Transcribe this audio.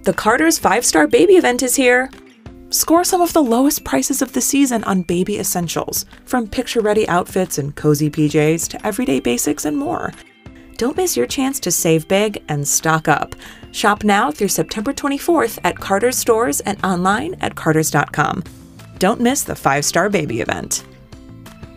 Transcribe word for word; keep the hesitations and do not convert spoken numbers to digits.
The Carter's five star Baby event is here! Score some of the lowest prices of the season on baby essentials, from picture-ready outfits and cozy P Js to everyday basics and more. Don't miss your chance to save big and stock up. Shop now through September twenty-fourth at Carter's stores and online at carters dot com. Don't miss the five star Baby event.